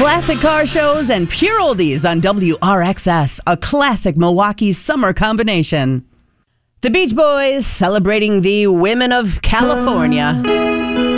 Classic car shows and pure oldies on WRXS, a classic Milwaukee summer combination. The Beach Boys celebrating the women of California.